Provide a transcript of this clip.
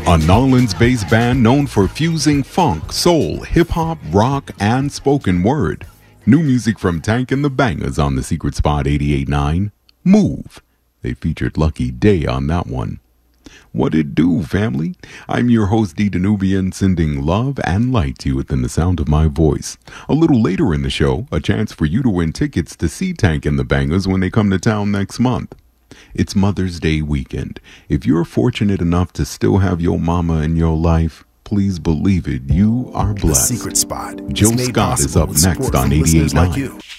A New Orleans-based band known for fusing funk, soul, hip-hop, rock, and spoken word. New music from Tank and the Bangers on the Secret Spot 88.9. Move. They featured Lucky Day on that one. What it do, family? I'm your host, D. Danubian, sending love and light to you within the sound of my voice. A little later in the show, a chance for you to win tickets to see Tank and the Bangers when they come to town next month. It's Mother's Day weekend. If you're fortunate enough to still have your mama in your life, please believe it, you are blessed. The Secret Spot. Joe Scott is up next on 88.9.